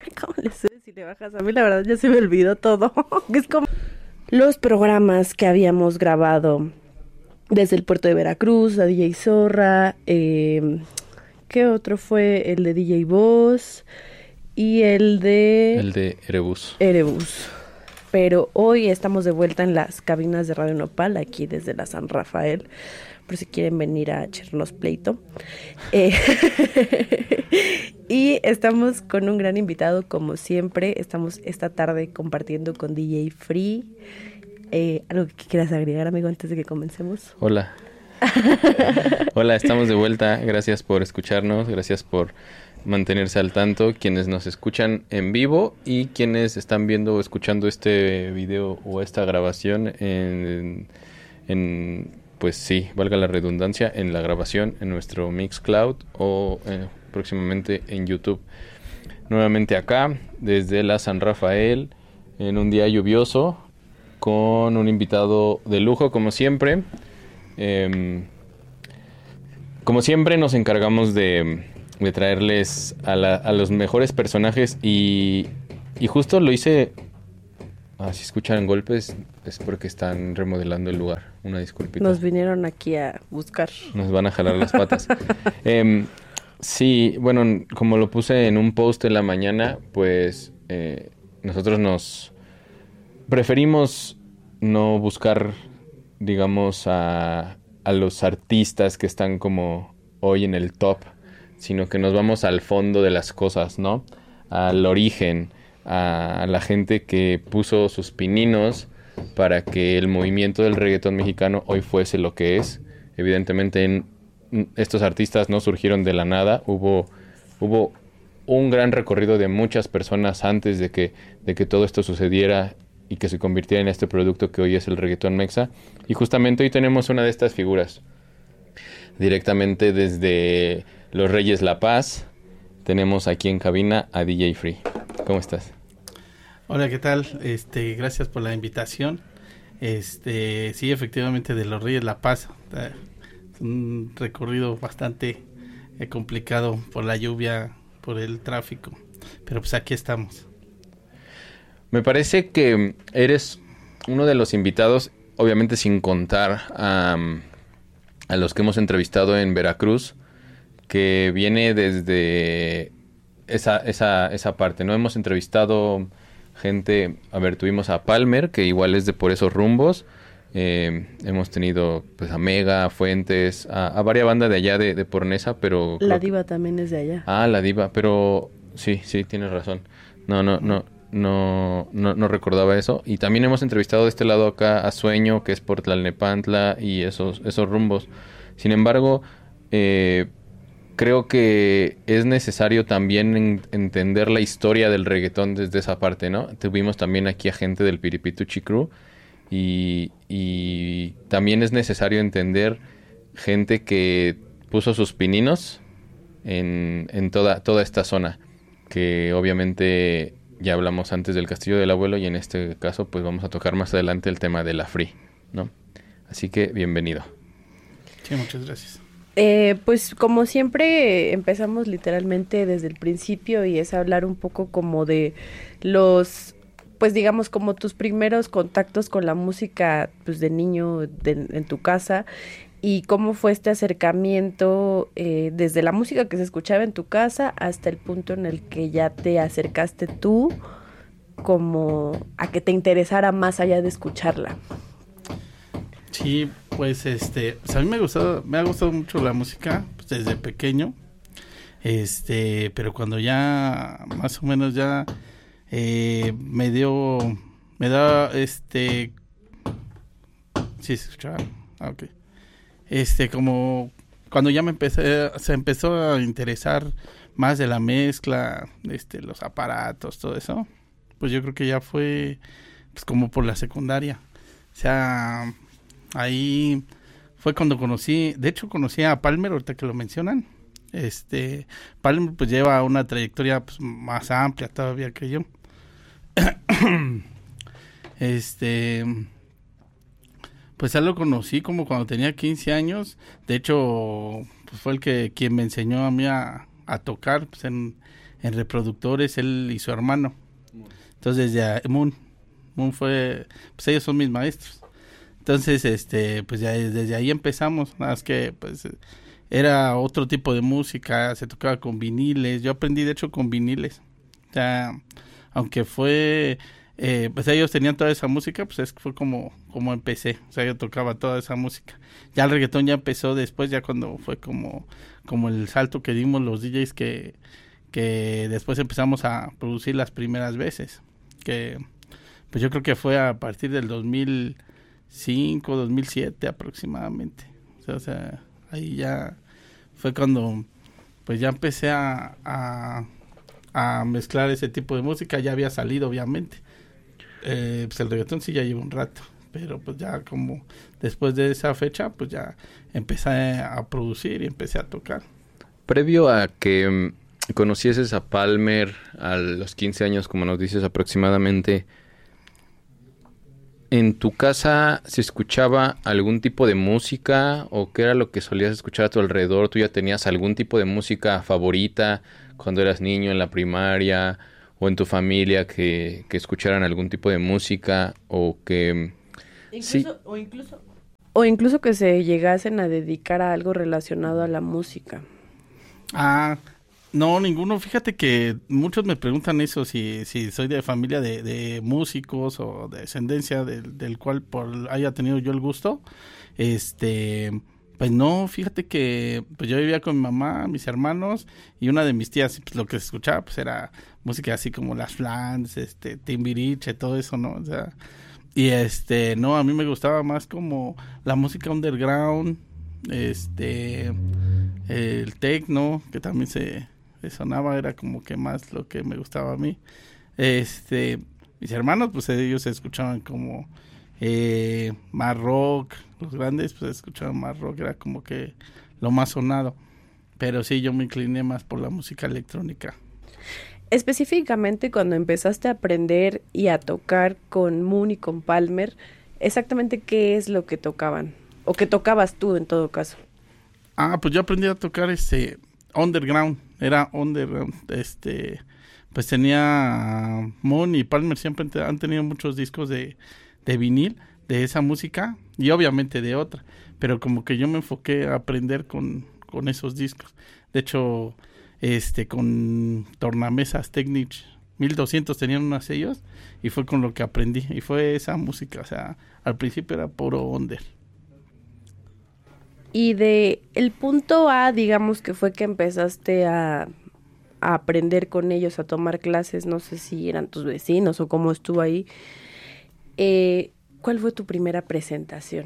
¿Cómo le subes y le bajas? A mí la verdad ya se me olvidó todo. Es como los programas que habíamos grabado desde el puerto de Veracruz, a DJ Zorra, ¿qué otro fue? El de DJ Voz y el de El de Erebus. Erebus. Pero hoy estamos de vuelta en las cabinas de Radio Nopal, aquí desde la San Rafael, por si quieren venir a echarnos pleito. Eh, y estamos con un gran invitado, como siempre. Estamos esta tarde compartiendo con DJ Free. ¿Algo que quieras agregar, amigo, antes de que comencemos? Hola. Hola, estamos de vuelta. Gracias por escucharnos, gracias por mantenerse al tanto, quienes nos escuchan en vivo y quienes están viendo o escuchando este video o esta grabación pues sí, valga la redundancia, en la grabación en nuestro Mixcloud o próximamente en YouTube. Nuevamente acá, desde la San Rafael, en un día lluvioso, con un invitado de lujo, como siempre. Como siempre nos encargamos de traerles a los mejores personajes y justo lo hice. Si escuchan golpes es porque están remodelando el lugar. Una disculpita. Nos vinieron aquí a buscar. Nos van a jalar las patas. Sí, bueno, como lo puse en un post en la mañana, pues nosotros nos preferimos no buscar, digamos, a los artistas que están como hoy en el top, sino que nos vamos al fondo de las cosas, ¿no? Al origen, a la gente que puso sus pininos para que el movimiento del reggaetón mexicano hoy fuese lo que es. Evidentemente estos artistas no surgieron de la nada, hubo un gran recorrido de muchas personas antes de que todo esto sucediera y que se convirtiera en este producto que hoy es el reggaetón mexa. Y justamente hoy tenemos una de estas figuras. Directamente desde Los Reyes La Paz, tenemos aquí en cabina a DJ Free. ¿Cómo estás? Hola, ¿qué tal? Gracias por la invitación. Sí, efectivamente, de Los Reyes La Paz. Es un recorrido bastante complicado por la lluvia, por el tráfico. Pero pues aquí estamos. Me parece que eres uno de los invitados, obviamente sin contar a los que hemos entrevistado en Veracruz, que viene desde esa parte, ¿no? Hemos entrevistado gente, tuvimos a Palmer, que igual es de por esos rumbos. Hemos tenido pues a Mega, Fuentes, a varias bandas de allá de por Nesa, pero... La Diva también es de allá. La Diva, pero sí, tienes razón. No recordaba eso. Y también hemos entrevistado de este lado acá a Sueño, que es por Tlalnepantla y esos rumbos. Sin embargo, creo que es necesario también entender la historia del reggaetón desde esa parte, ¿no? Tuvimos también aquí a gente del Piripituchi Crew y también es necesario entender gente que puso sus pininos en toda esta zona, que obviamente ya hablamos antes del Castillo del Abuelo y en este caso pues vamos a tocar más adelante el tema de la Free, ¿no? Así que bienvenido. Sí, muchas gracias. Pues como siempre empezamos literalmente desde el principio y es hablar un poco como de los, pues digamos como tus primeros contactos con la música pues de niño en tu casa y cómo fue este acercamiento desde la música que se escuchaba en tu casa hasta el punto en el que ya te acercaste tú como a que te interesara más allá de escucharla. Sí, pues pues a mí me ha gustado mucho la música pues, desde pequeño. Pero cuando ya más o menos ya me da sí se escuchaba. Okay. Como cuando ya se empezó a interesar más de la mezcla, los aparatos, todo eso, pues yo creo que ya fue pues como por la secundaria. O sea, ahí fue cuando conocí a Palmer, ahorita que lo mencionan. Palmer pues lleva una trayectoria pues, más amplia todavía que yo. Pues ya lo conocí como cuando tenía 15 años. De hecho, pues fue quien me enseñó a mí a tocar pues, en en reproductores, él y su hermano. Entonces desde Moon fue, pues ellos son mis maestros. Entonces, pues ya desde ahí empezamos, nada más que pues era otro tipo de música, se tocaba con viniles, yo aprendí de hecho con viniles. O sea, aunque fue, pues ellos tenían toda esa música, pues fue como empecé, o sea, yo tocaba toda esa música. Ya el reggaetón ya empezó después, ya cuando fue como el salto que dimos los DJs que después empezamos a producir las primeras veces, que pues yo creo que fue a partir del 2005, 2007 aproximadamente. O sea, ahí ya fue cuando pues ya empecé a mezclar ese tipo de música. Ya había salido, obviamente. Pues el reggaetón sí ya lleva un rato, pero pues ya como después de esa fecha, pues ya empecé a producir y empecé a tocar. Previo a que conocieses a Palmer a los 15 años, como nos dices aproximadamente, ¿en tu casa se escuchaba algún tipo de música o qué era lo que solías escuchar a tu alrededor? ¿Tú ya tenías algún tipo de música favorita cuando eras niño en la primaria o en tu familia que escucharan algún tipo de música o que... O incluso que se llegasen a dedicar a algo relacionado a la música? No, ninguno. Fíjate que muchos me preguntan eso, si soy de familia de músicos o de descendencia del cual haya tenido yo el gusto. Pues no, fíjate que pues yo vivía con mi mamá, mis hermanos y una de mis tías, pues lo que se escuchaba pues era música así como Las Flans, Timbiriche, todo eso, ¿no? O sea, y no, a mí me gustaba más como la música underground, el techno, que también se sonaba, era como que más lo que me gustaba a mí. Mis hermanos, pues ellos escuchaban como más rock, los grandes pues escuchaban más rock, era como que lo más sonado, pero sí, yo me incliné más por la música electrónica. Específicamente cuando empezaste a aprender y a tocar con Moon y con Palmer, exactamente qué es lo que tocaban, o qué tocabas tú en todo caso. Pues yo aprendí a tocar underground, era underground, pues tenía Moon y Palmer siempre han tenido muchos discos de vinil, de esa música, y obviamente de otra, pero como que yo me enfoqué a aprender con esos discos. De hecho, con tornamesas Technics 1200 tenían unos sellos, y fue con lo que aprendí, y fue esa música, o sea, al principio era puro under. Y de el punto A, digamos que fue que empezaste a aprender con ellos, a tomar clases, no sé si eran tus vecinos o cómo estuvo ahí. ¿Cuál fue tu primera presentación?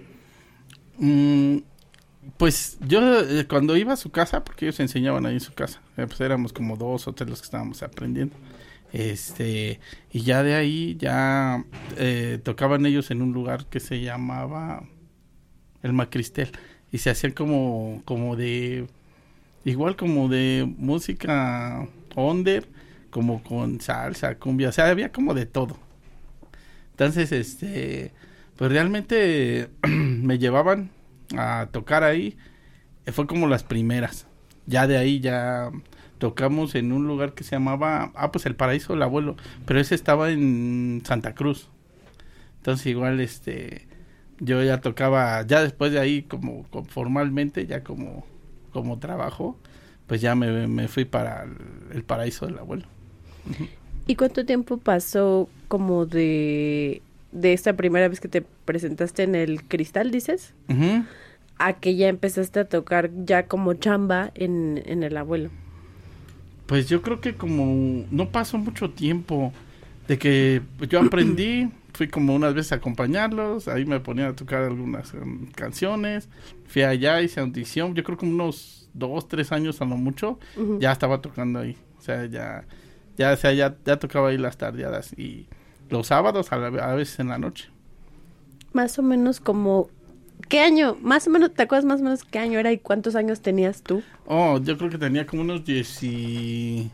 Pues yo cuando iba a su casa, porque ellos enseñaban ahí en su casa, pues éramos como 2 o 3 los que estábamos aprendiendo. Y ya de ahí ya tocaban ellos en un lugar que se llamaba el Macristel, y se hacían como de igual como de música under, como con salsa, cumbia, o sea, había como de todo. Entonces, pues realmente me llevaban a tocar ahí, fue como las primeras. Ya de ahí ya tocamos en un lugar que se llamaba, pues el Paraíso del Abuelo, pero ese estaba en Santa Cruz. Entonces igual yo ya tocaba, ya después de ahí como formalmente, ya como trabajo, pues ya me fui para el Paraíso del Abuelo. Uh-huh. ¿Y cuánto tiempo pasó como de esta primera vez que te presentaste en el Cristal, dices? Uh-huh. A que ya empezaste a tocar ya como chamba en el Abuelo. Pues yo creo que como no pasó mucho tiempo de que yo aprendí, fui como unas veces a acompañarlos, ahí me ponían a tocar algunas canciones, fui allá, hice audición, yo creo que unos 2-3 años a lo mucho, uh-huh, ya estaba tocando ahí, o sea, ya tocaba ahí las tardeadas y los sábados a veces en la noche. Más o menos como, ¿qué año? Más o menos, ¿te acuerdas más o menos qué año era y cuántos años tenías tú? Yo creo que tenía como unos 16,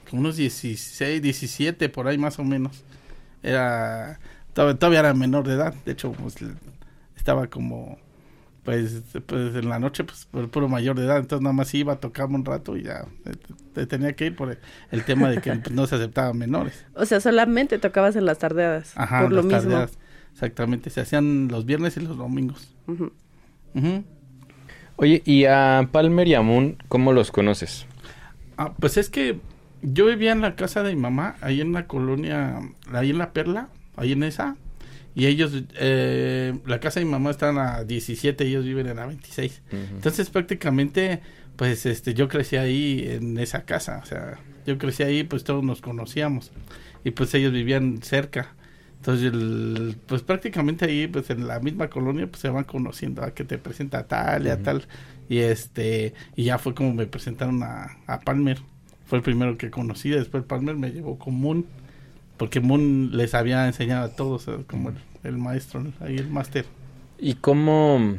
17 por ahí más o menos. Todavía era menor de edad, de hecho pues, estaba como pues en la noche, pues por puro mayor de edad, entonces nada más iba, tocaba un rato y ya te tenía que ir por el tema de que pues, no se aceptaban menores. O sea, solamente tocabas en las tardeadas, Ajá, por lo las mismo. tardeadas, exactamente, se hacían los viernes y los domingos. Ujú. Ujú. Oye, ¿y a Palmer y a Moon cómo los conoces? Pues es que yo vivía en la casa de mi mamá, ahí en la colonia, ahí en La Perla, ahí en esa, y ellos, la casa de mi mamá está en la 17, ellos viven en la 26. Uh-huh. Entonces prácticamente, pues yo crecí ahí en esa casa, o sea, yo crecí ahí, pues todos nos conocíamos, y pues ellos vivían cerca. Entonces, pues prácticamente ahí, pues en la misma colonia, pues se van conociendo, a que te presenta a tal y a tal, y y ya fue como me presentaron a Palmer. Fue el primero que conocí, después Palmer me llevó con Moon, porque Moon les había enseñado a todos, como el maestro, ahí el máster. ¿Y cómo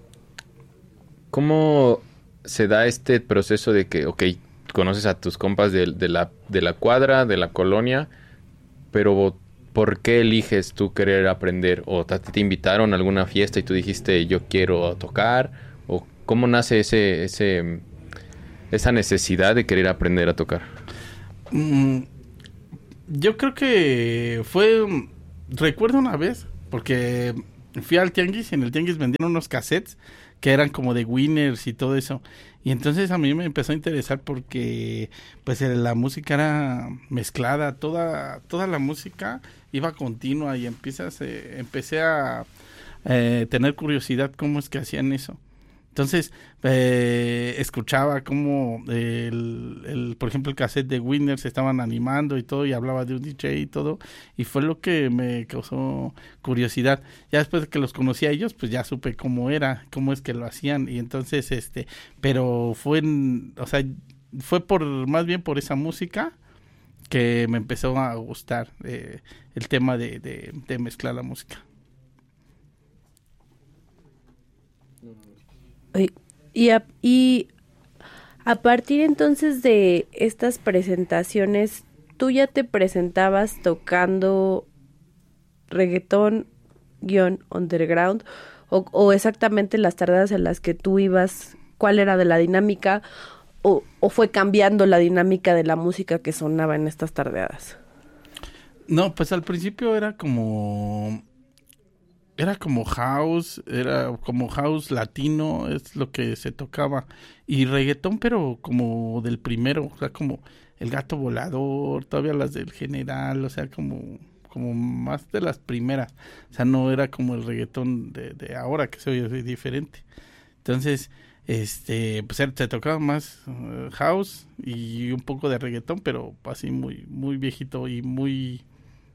se da este proceso de que, ok, conoces a tus compas de la cuadra, de la colonia, pero ¿por qué eliges tú querer aprender? ¿O te invitaron a alguna fiesta y tú dijiste yo quiero tocar? ¿O cómo nace esa necesidad de querer aprender a tocar? Yo creo que recuerdo una vez, porque fui al tianguis y en el tianguis vendían unos cassettes que eran como de Winners y todo eso. Y entonces a mí me empezó a interesar porque pues la música era mezclada, toda la música iba continua y empecé a tener curiosidad cómo es que hacían eso. Entonces, escuchaba cómo, por ejemplo, el cassette de Winners se estaban animando y todo, y hablaba de un DJ y todo, y fue lo que me causó curiosidad. Ya después de que los conocí a ellos, pues ya supe cómo es que lo hacían, y entonces, pero fue más bien por esa música que me empezó a gustar el tema de mezclar la música. Y a partir entonces de estas presentaciones, ¿tú ya te presentabas tocando reggaetón _underground? O exactamente las tardadas en las que tú ibas, ¿cuál era de la dinámica? ¿O fue cambiando la dinámica de la música que sonaba en estas tardeadas? No, pues al principio era como house latino, es lo que se tocaba, y reggaetón, pero como del primero, o sea, como El Gato Volador, todavía las del General, o sea, como más de las primeras, o sea, no era como el reggaetón de ahora, que se oye diferente. Entonces, pues se tocaba más house y un poco de reggaetón, pero así muy, muy viejito y muy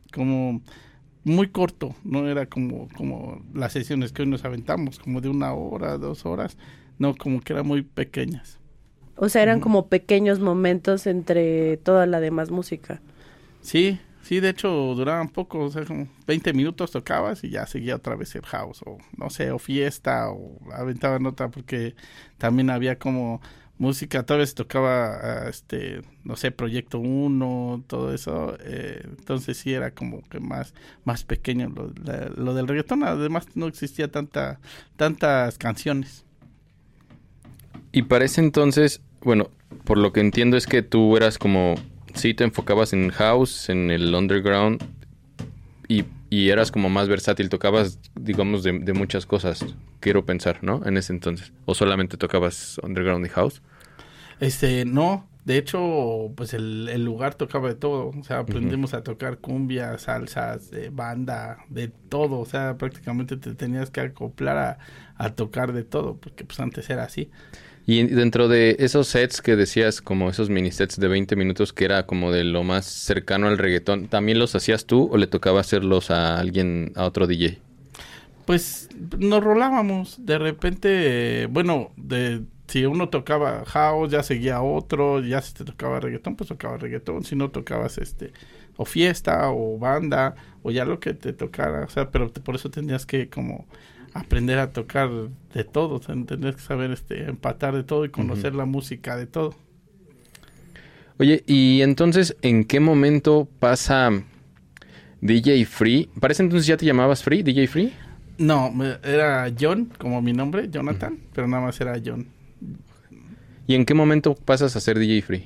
corto, no era como las sesiones que hoy nos aventamos, como de 1 hora, 2 horas, no, como que eran muy pequeñas. O sea, eran como pequeños momentos entre toda la demás música. Sí, de hecho duraban poco, o sea, como 20 minutos tocabas y ya seguía otra vez el house, o no sé, o fiesta, o aventaban otra, porque también había como música, todavía se tocaba, no sé, Proyecto 1, todo eso, entonces sí era como que más pequeño lo del reggaetón, además no existía tantas canciones. Y para ese entonces, bueno, por lo que entiendo es que tú eras como, sí te enfocabas en house, en el underground, y eras como más versátil, tocabas, digamos, de muchas cosas, quiero pensar, ¿no? En ese entonces, o solamente tocabas underground y house. No, de hecho, pues el lugar tocaba de todo, o sea, aprendimos a tocar cumbia, salsas, banda, de todo, o sea, prácticamente te tenías que acoplar a tocar de todo, porque pues antes era así. Y dentro de esos sets que decías, como esos mini sets de 20 minutos, que era como de lo más cercano al reggaetón, ¿también los hacías tú o le tocaba hacerlos a otro DJ? Pues nos rolábamos, de repente, bueno, si uno tocaba house, ya seguía otro, ya si te tocaba reggaetón, pues tocaba reggaetón, si no tocabas o fiesta, o banda, o ya lo que te tocara, o sea, pero por eso tendrías que como aprender a tocar de todo, o sea, tendrías que saber empatar de todo y conocer la música de todo. Oye, y entonces, ¿en qué momento pasa DJ Free? ¿Para ese entonces ya te llamabas Free, DJ Free? No, era John, como mi nombre, Jonathan, pero nada más era John. ¿Y en qué momento pasas a ser DJ Free?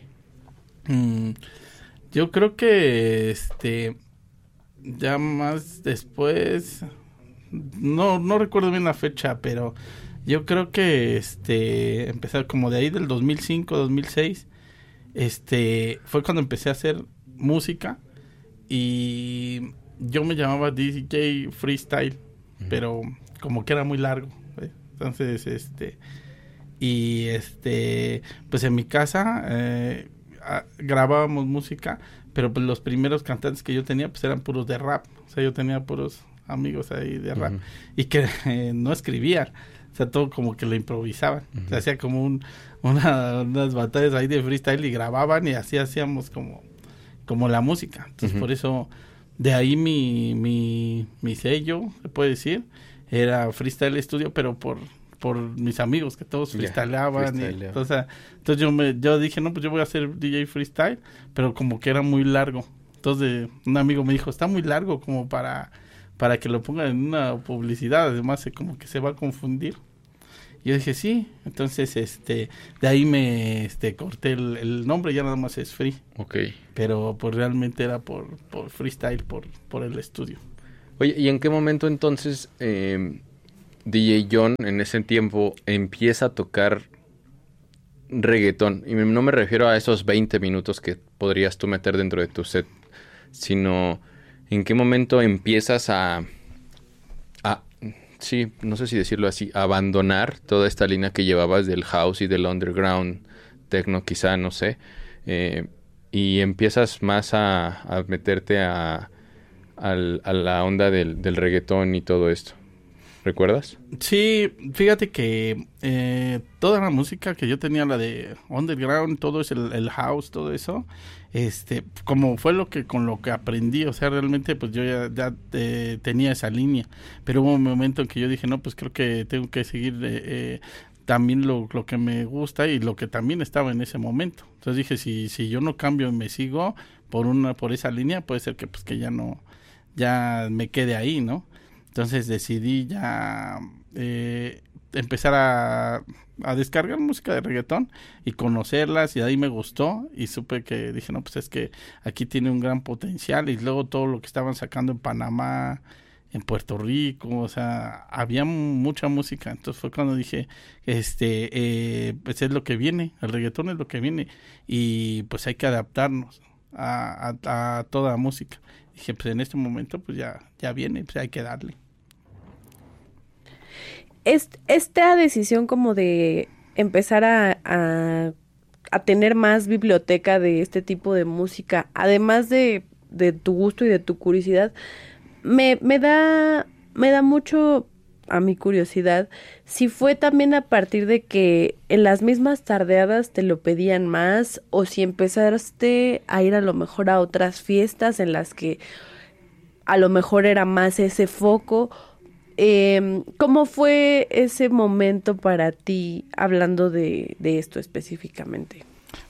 Yo creo que ya más después, no recuerdo bien la fecha, pero yo creo que empezar como de ahí del 2005, 2006, fue cuando empecé a hacer música y yo me llamaba DJ Freestyle, pero como que era muy largo, ¿eh? Entonces, y pues en mi casa grabábamos música, pero pues los primeros cantantes que yo tenía pues eran puros de rap, o sea, yo tenía puros amigos ahí de rap y que no escribían, o sea, todo como que lo improvisaban, se hacía como unas batallas ahí de freestyle y grababan y así hacíamos como la música. Entonces por eso de ahí mi sello, se puede decir, era Freestyle Studio, pero por mis amigos que todos freestyleaban. Entonces yo dije, no, pues yo voy a hacer DJ Freestyle, pero como que era muy largo. Entonces un amigo me dijo, está muy largo como para que lo pongan en una publicidad, además como que se va a confundir. Y yo dije, sí. Entonces de ahí me corté el nombre, ya nada más es Free. Okay. Pero pues realmente era por freestyle, por el estudio. Oye, ¿y en qué momento entonces DJ John en ese tiempo empieza a tocar reggaetón? Y no me refiero a esos 20 minutos que podrías tú meter dentro de tu set, sino en qué momento empiezas sí, no sé si decirlo así, abandonar toda esta línea que llevabas del house y del underground techno, quizá, no sé, y empiezas más a meterte a la onda del reggaetón y todo esto. ¿Recuerdas? Sí, fíjate que toda la música que yo tenía, la de underground, todo es el house, todo eso, como fue con lo que aprendí, o sea, realmente pues yo ya tenía esa línea, pero hubo un momento en que yo dije, no, pues creo que tengo que seguir también lo que me gusta y lo que también estaba en ese momento. Entonces dije, si yo no cambio y me sigo por esa línea, puede ser que pues que ya me quede ahí, ¿no? Entonces decidí ya empezar a descargar música de reggaetón y conocerlas, y ahí me gustó y supe que dije, no, pues es que aquí tiene un gran potencial. Y luego todo lo que estaban sacando en Panamá, en Puerto Rico, o sea, había mucha música. Entonces fue cuando dije, pues es lo que viene, el reggaetón es lo que viene y pues hay que adaptarnos a toda música. Dije, pues en este momento pues ya viene, pues hay que darle. Esta decisión como de empezar a tener más biblioteca de este tipo de música, además de tu gusto y de tu curiosidad, me da mucho a mi curiosidad si fue también a partir de que en las mismas tardeadas te lo pedían más, o si empezaste a ir a lo mejor a otras fiestas en las que a lo mejor era más ese foco. ¿Cómo fue ese momento para ti, hablando de esto específicamente?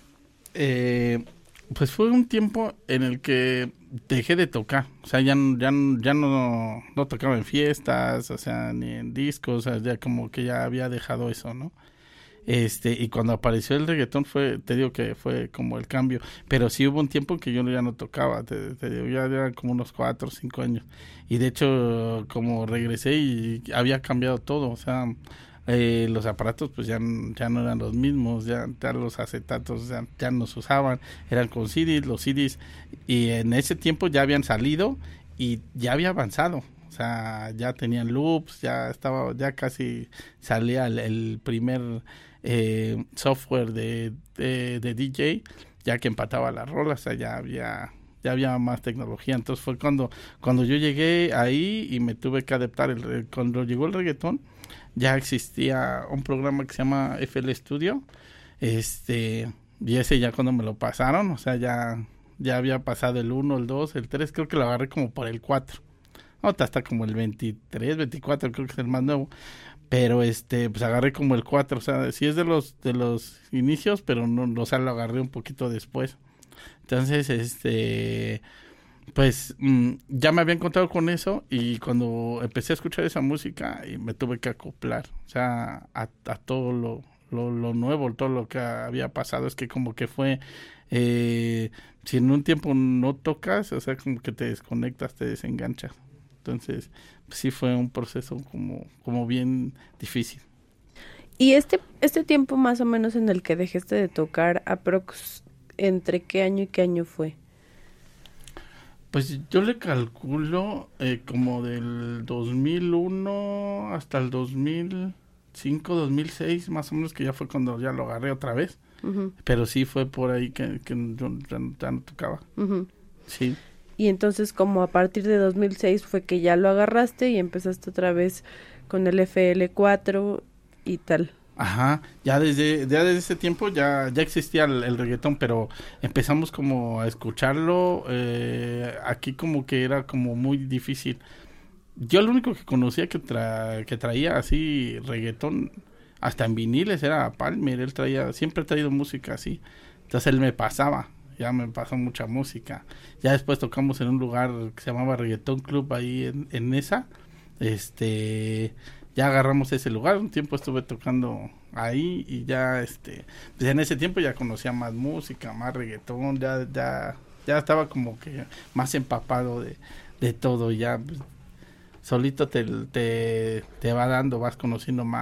Pues fue un tiempo en el que dejé de tocar, o sea, ya no tocaba en fiestas, o sea, ni en discos, o sea, ya como que ya había dejado eso, ¿no? Y cuando apareció el reggaetón te digo que fue como el cambio, pero sí hubo un tiempo en que yo ya no tocaba, te digo, ya eran como unos 4 o 5 años, y de hecho como regresé y había cambiado todo, o sea, los aparatos pues ya no eran los mismos, ya los acetatos ya no se usaban, eran con CDs, los CDs, y en ese tiempo ya habían salido y ya había avanzado. O sea, ya tenían loops, ya casi salía el primer software de DJ, ya que empataba las rolas, o sea, ya había más tecnología. Entonces fue cuando yo llegué ahí y me tuve que adaptar. Cuando llegó el reggaetón, ya existía un programa que se llama FL Studio, y ese ya cuando me lo pasaron, o sea, ya había pasado el 1, el 2, el 3, creo que lo agarré como por el 4. Hasta como el 23, 24, creo que es el más nuevo. Pero pues agarré como el 4, o sea, sí es de los inicios, pero no, o sea, lo agarré un poquito después. Entonces, pues ya me había encontrado con eso y cuando empecé a escuchar esa música y me tuve que acoplar, o sea, a todo lo nuevo, todo lo que había pasado, es que como que fue, si en un tiempo no tocas, o sea, como que te desconectas, te desenganchas. Entonces, pues, sí fue un proceso como bien difícil. Y este tiempo más o menos en el que dejaste de tocar, aprox, ¿entre qué año y qué año fue? Pues yo le calculo como del 2001 hasta el 2005, 2006, más o menos, que ya fue cuando ya lo agarré otra vez. Uh-huh. Pero sí fue por ahí que yo ya no tocaba. Uh-huh. Sí. Y entonces como a partir de 2006 fue que ya lo agarraste y empezaste otra vez con el FL4 y tal. Ajá, ya desde ese tiempo ya existía el reggaetón, pero empezamos como a escucharlo, aquí como que era como muy difícil. Yo lo único que conocía que traía así reggaetón, hasta en viniles, era Palmer. Él siempre ha traído música así, entonces él ya me pasó mucha música. Ya después tocamos en un lugar que se llamaba Reggaetón Club ahí en esa, ya agarramos ese lugar, un tiempo estuve tocando ahí y ya pues en ese tiempo ya conocía más música, más reggaetón, ya estaba como que más empapado de todo, ya pues, solito te va dando, vas conociendo más